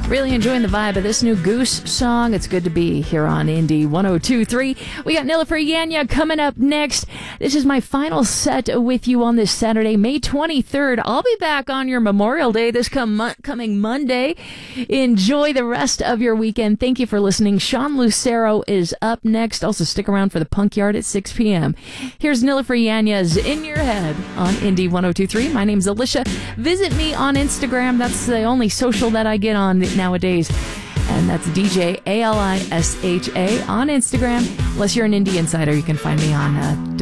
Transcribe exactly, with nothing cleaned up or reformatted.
Really enjoying the vibe of this new Goose song. It's good to be here on Indie one oh two point three. We got Nilüfer Yanya coming up next. This is my final set with you on this Saturday, May twenty-third. I'll be back on your Memorial Day this come mo- coming Monday. Enjoy the rest of your weekend. Thank you for listening. Sean Lucero is up next. Also, stick around for the Punk Yard at six p.m. Here's Nilüfer Yanya's In Your Head on Indie one oh two point three. My name's Alicia. Visit me on Instagram. That's the only social that I get on nowadays. And that's D J A L I S H A on Instagram. Unless you're an indie insider, you can find me on uh,